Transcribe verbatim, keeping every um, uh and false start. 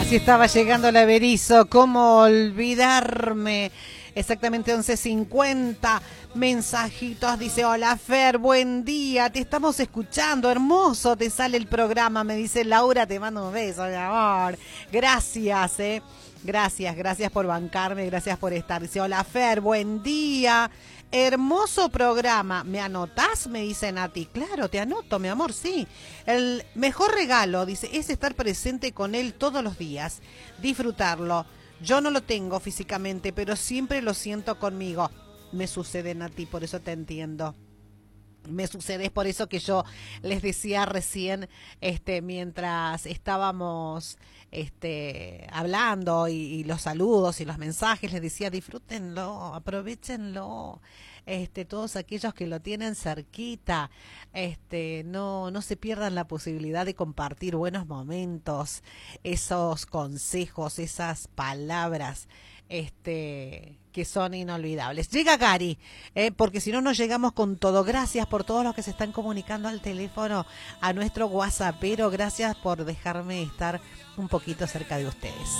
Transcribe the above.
si estaba llegando la Berizo, ¿cómo olvidarme? Exactamente once cincuenta, mensajitos, dice, hola Fer, buen día, te estamos escuchando, hermoso te sale el programa, me dice Laura, te mando un beso, mi amor, gracias, eh, gracias, gracias por bancarme, gracias por estar, dice, hola Fer, buen día, hermoso programa, ¿me anotás? Me dice Nati, claro, te anoto, mi amor, sí, el mejor regalo, dice, es estar presente con él todos los días, disfrutarlo. Yo no lo tengo físicamente, pero siempre lo siento conmigo. Me sucede, Nati, por eso te entiendo. Me sucede, es por eso que yo les decía recién, este, mientras estábamos este, hablando y, y los saludos y los mensajes, les decía, disfrútenlo, aprovechenlo. Este, todos aquellos que lo tienen cerquita, este, no, no se pierdan la posibilidad de compartir buenos momentos, esos consejos, esas palabras, este, que son inolvidables. Llega Gary, eh, porque si no, no llegamos con todo. Gracias por todos los que se están comunicando al teléfono, a nuestro WhatsAppero. Gracias por dejarme estar un poquito cerca de ustedes.